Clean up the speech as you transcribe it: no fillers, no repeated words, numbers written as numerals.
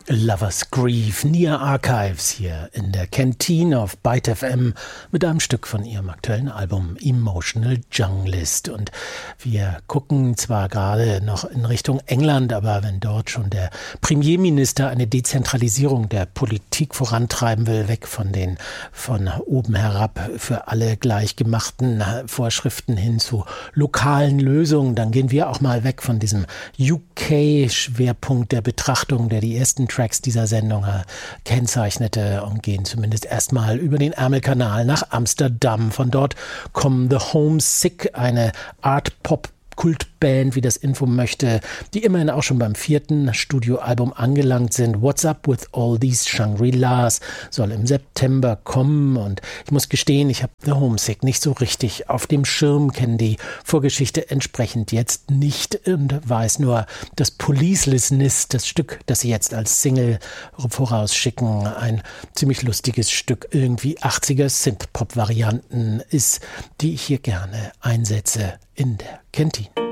Lover's Grief, Nia Archives hier in der Kantine auf Byte FM mit einem Stück von ihrem aktuellen Album Emotional Junglist. Und wir gucken zwar gerade noch in Richtung England, aber wenn dort schon der Premierminister eine Dezentralisierung der Politik vorantreiben will, weg von den von oben herab für alle gleich gemachten Vorschriften hin zu lokalen Lösungen, dann gehen wir auch mal weg von diesem UK-Schwerpunkt der Betrachtung, der die ersten Tracks dieser Sendung kennzeichnete, und gehen zumindest erstmal über den Ärmelkanal nach Amsterdam. Von dort kommen The Homesick, eine Art-Pop Kultband, wie das Info möchte, die immerhin auch schon beim 4. Studioalbum angelangt sind. What's Up With All These Shangri-Las soll im September kommen, und ich muss gestehen, ich habe The Homesick nicht so richtig auf dem Schirm, kenne die Vorgeschichte entsprechend jetzt nicht und weiß nur, dass Policelessness, das Stück, das sie jetzt als Single vorausschicken, ein ziemlich lustiges Stück, irgendwie 80er Synth-Pop-Varianten ist, die ich hier gerne einsetze in der Kantine.